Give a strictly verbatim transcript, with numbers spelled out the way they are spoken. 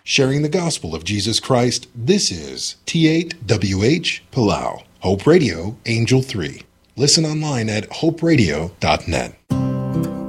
Sharing the gospel of Jesus Christ, this is T eight W H Palau, Hope Radio, Angel three. Listen online at hope radio dot net.